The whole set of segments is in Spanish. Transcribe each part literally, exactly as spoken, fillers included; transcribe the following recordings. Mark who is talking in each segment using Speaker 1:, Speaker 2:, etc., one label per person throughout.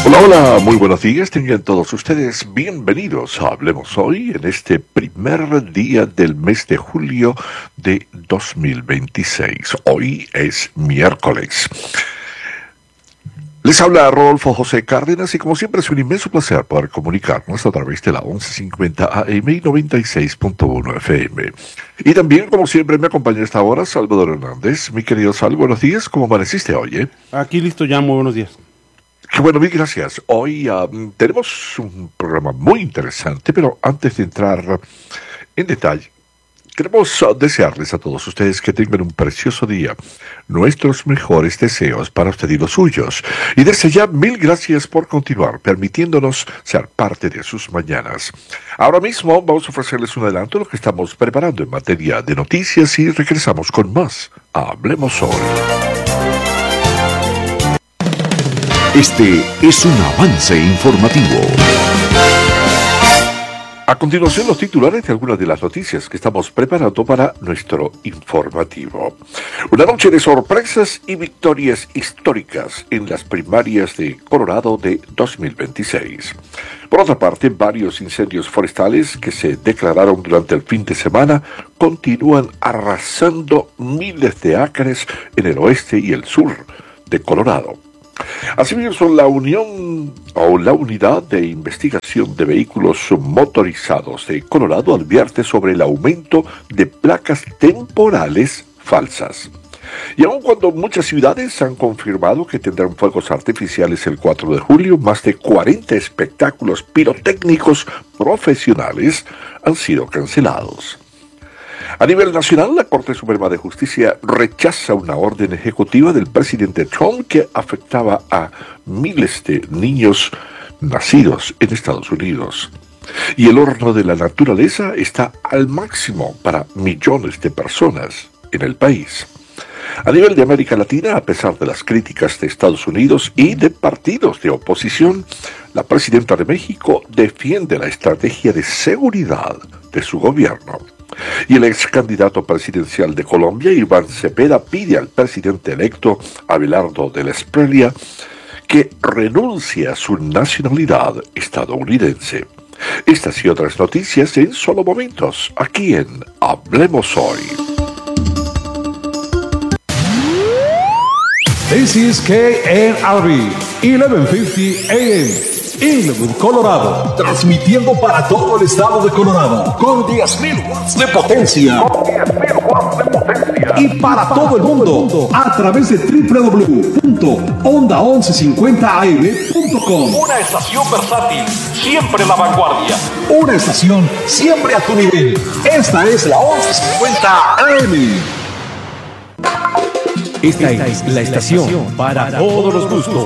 Speaker 1: Hola, hola, muy buenos días, tengan todos ustedes bienvenidos a Hablemos Hoy en este primer día del mes de julio de dos mil veintiséis. Hoy es miércoles. Les habla Rodolfo José Cárdenas y como siempre es un inmenso placer poder comunicarnos a través de la once cincuenta A M y noventa y seis punto uno F M. Y también, como siempre, me acompaña a esta hora Salvador Hernández. Mi querido Sal, buenos días, ¿cómo amaneciste hoy? Eh?
Speaker 2: Aquí listo ya, muy buenos días.
Speaker 1: Qué bueno, mil gracias. Hoy um, tenemos un programa muy interesante, pero antes de entrar en detalle, queremos uh, desearles a todos ustedes que tengan un precioso día. Nuestros mejores deseos para usted y los suyos. Y desde ya, mil gracias por continuar permitiéndonos ser parte de sus mañanas. Ahora mismo vamos a ofrecerles un adelanto de lo que estamos preparando en materia de noticias y regresamos con más. Hablemos Hoy.
Speaker 3: Este es un avance informativo.
Speaker 1: A continuación, los titulares de algunas de las noticias que estamos preparando para nuestro informativo. Una noche de sorpresas y victorias históricas en las primarias de Colorado de dos mil veintiséis. Por otra parte, varios incendios forestales que se declararon durante el fin de semana continúan arrasando miles de acres en el oeste y el sur de Colorado. Asimismo, la Unión o la Unidad de Investigación de Vehículos Motorizados de Colorado advierte sobre el aumento de placas temporales falsas. Y aun cuando muchas ciudades han confirmado que tendrán fuegos artificiales el cuatro de julio, más de cuarenta espectáculos pirotécnicos profesionales han sido cancelados. A nivel nacional, la Corte Suprema de Justicia rechaza una orden ejecutiva del presidente Trump que afectaba a miles de niños nacidos en Estados Unidos. Y el horno de la naturaleza está al máximo para millones de personas en el país. A nivel de América Latina, a pesar de las críticas de Estados Unidos y de partidos de oposición, la presidenta de México defiende la estrategia de seguridad de su gobierno. Y el ex candidato presidencial de Colombia, Iván Cepeda, pide al presidente electo, Abelardo de la Espriella, que renuncie a su nacionalidad estadounidense. Estas y otras noticias en solo momentos, aquí en Hablemos Hoy.
Speaker 4: This is K N R B, eleven fifty A M. Inglewood, Colorado, transmitiendo para todo el estado de Colorado con diez mil watts de potencia. Con diez mil watts de potencia. Y para todo el mundo a través de doble u doble u doble u punto onda once cincuenta a m punto com.
Speaker 5: Una estación versátil, siempre la vanguardia.
Speaker 4: Una estación siempre a tu nivel. Esta es la once cincuenta A M.
Speaker 3: Esta es la estación para todos los gustos.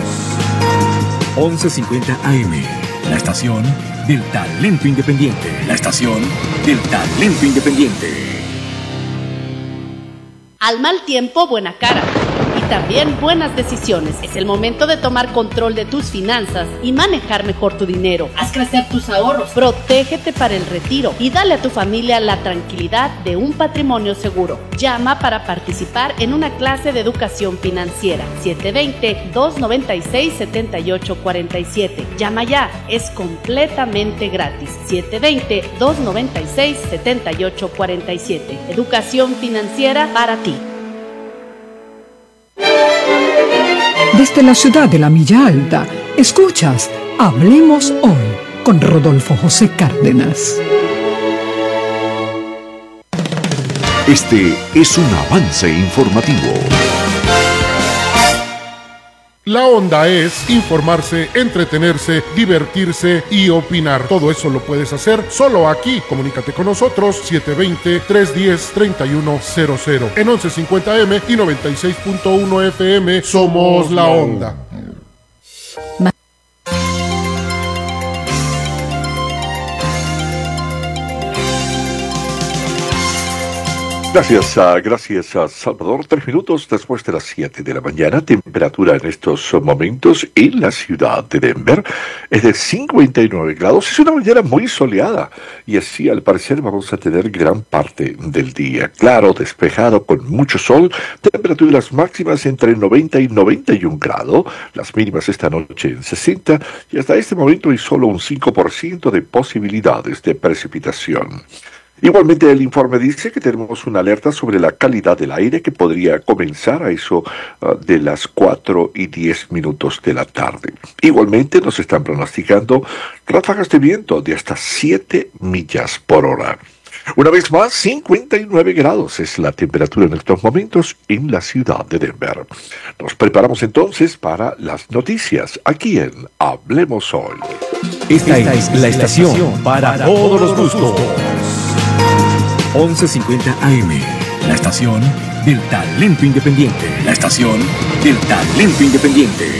Speaker 3: once cincuenta A M, la estación del talento independiente. La estación del talento independiente.
Speaker 6: Al mal tiempo, buena cara. Y también buenas decisiones. Es el momento de tomar control de tus finanzas y manejar mejor tu dinero. Haz crecer tus ahorros. Protégete para el retiro y dale a tu familia la tranquilidad de un patrimonio seguro. Llama para participar en una clase de educación financiera. siete dos cero, dos nueve seis, siete ocho cuatro siete. Llama ya, es completamente gratis. siete dos cero, dos nueve seis, siete ocho cuatro siete. Educación financiera para ti.
Speaker 7: Desde la ciudad de la Milla Alta, escuchas Hablemos Hoy con Rodolfo José Cárdenas.
Speaker 3: Este es un avance informativo.
Speaker 8: La onda es informarse, entretenerse, divertirse y opinar. Todo eso lo puedes hacer solo aquí. Comunícate con nosotros siete dos cero, tres uno cero, tres uno cero cero. En once cincuenta A M y noventa y seis punto uno F M somos la onda.
Speaker 1: Gracias, uh, gracias a Salvador. Tres minutos después de las siete de la mañana, temperatura en estos momentos en la ciudad de Denver es de cincuenta y nueve grados. Es una mañana muy soleada y así al parecer vamos a tener gran parte del día. Claro, despejado con mucho sol, temperaturas máximas entre noventa y noventa y un grados, las mínimas esta noche en sesenta y hasta este momento hay solo un cinco por ciento de posibilidades de precipitación. Igualmente el informe dice que tenemos una alerta sobre la calidad del aire que podría comenzar a eso uh, de las cuatro y diez minutos de la tarde. Igualmente nos están pronosticando ráfagas de viento de hasta siete millas por hora. Una vez más, cincuenta y nueve grados es la temperatura en estos momentos en la ciudad de Denver. Nos preparamos entonces para las noticias aquí en Hablemos Hoy.
Speaker 3: Esta, Esta es la estación para, para todos los gustos. once cincuenta A M, la estación del talento independiente. La estación del talento independiente.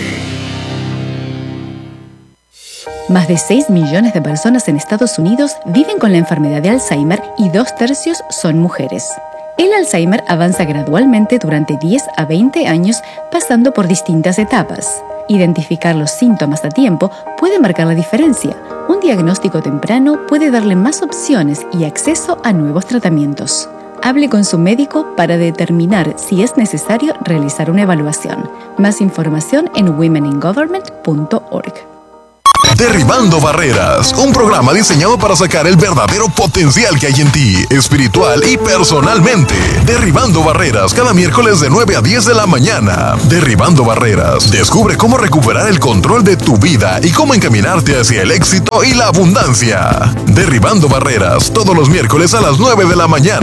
Speaker 9: Más de seis millones de personas en Estados Unidos viven con la enfermedad de Alzheimer y dos tercios son mujeres. El Alzheimer avanza gradualmente durante diez a veinte años, pasando por distintas etapas. Identificar los síntomas a tiempo puede marcar la diferencia. Un diagnóstico temprano puede darle más opciones y acceso a nuevos tratamientos. Hable con su médico para determinar si es necesario realizar una evaluación. Más información en women in government punto org.
Speaker 10: Derribando Barreras, un programa diseñado para sacar el verdadero potencial que hay en ti, espiritual y personalmente. Derribando Barreras, cada miércoles de nueve a diez de la mañana. Derribando Barreras, descubre cómo recuperar el control de tu vida y cómo encaminarte hacia el éxito y la abundancia. Derribando Barreras, todos los miércoles a las nueve de la mañana.